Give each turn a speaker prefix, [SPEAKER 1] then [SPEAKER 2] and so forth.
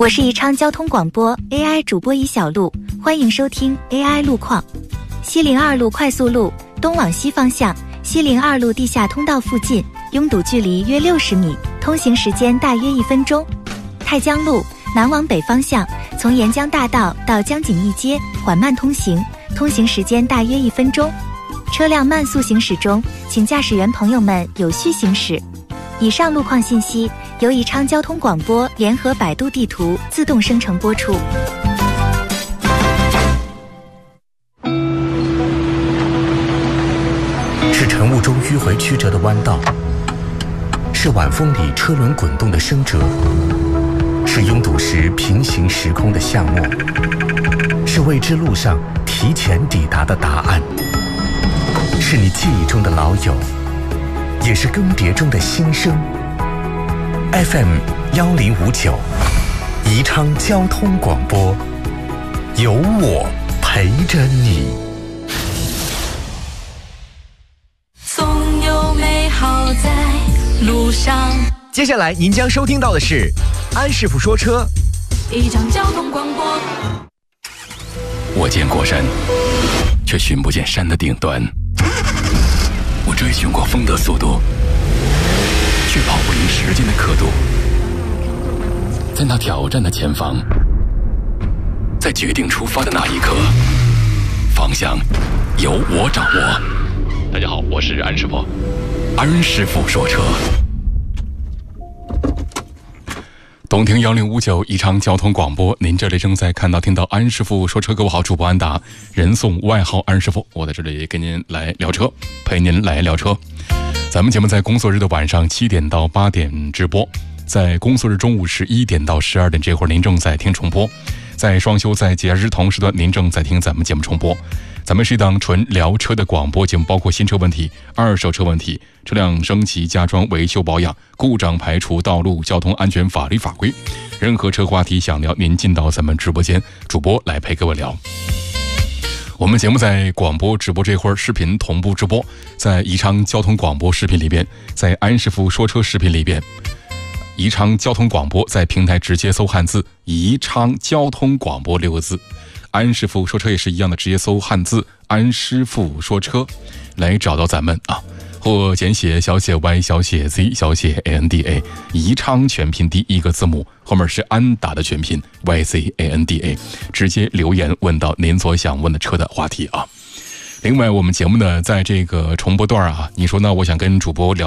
[SPEAKER 1] 我是宜昌交通广播 AI 主播宜小璐，欢迎收听 AI 路况。西陵二路快速路东往西方向，西陵二路地下通道附近拥堵距离约60米，通行时间大约1分钟。太江路南往北方向，从沿江大道到江景义街缓慢通行，通行时间大约1分钟。车辆慢速行驶中，请驾驶员朋友们有序行驶。以上路况信息由宜昌交通广播联合百度地图自动生成播出。
[SPEAKER 2] 是晨雾中迂回曲折的弯道，是晚风里车轮滚动的声折，是拥堵时平行时空的夏末，是未知路上提前抵达的答案，是你记忆中的老友，也是更迭中的新生。FM 1059，宜昌交通广播，有我陪着你。
[SPEAKER 3] 总有美好在路上。
[SPEAKER 4] 接下来您将收听到的是安师傅说车。
[SPEAKER 3] 宜昌交通广播。
[SPEAKER 5] 我见过山，却寻不见山的顶端。我追寻过风的速度，却跑不赢时间的刻度。在那挑战的前方，在决定出发的那一刻，方向由我掌握。大家好，我是安师傅。安师傅说车。动听1059宜昌交通广播，您这里正在看到听到安师傅说车。各位好，主播安达，人送外号安师傅，我在这里跟您来聊车，陪您来聊车。咱们节目在工作日的晚上7点到8点直播，在工作日中午11点到12点这会儿您正在听重播，在双休在节假日同时段您正在听咱们节目重播。咱们是一档纯聊车的广播节目，包括新车问题、二手车问题、车辆升级加装、维修保养、故障排除、道路交通安全、法律法规，任何车话题想聊，您进到咱们直播间，主播来陪各位聊。我们节目在广播直播这会儿视频同步直播，在宜昌交通广播视频里边，在安师傅说车视频里边，宜昌交通广播在平台直接搜汉字宜昌交通广播6个字，安师傅说车也是一样的，直接搜汉字安师傅说车来找到咱们啊，或简写小写 Y 小写 Z 小写 ANDA， 宜昌全拼第一个字母后面是安达的全拼 YZANDA， 直接留言问到您所想问的车的话题啊。另外我们节目呢在这个重播段啊，你说呢我想跟主播聊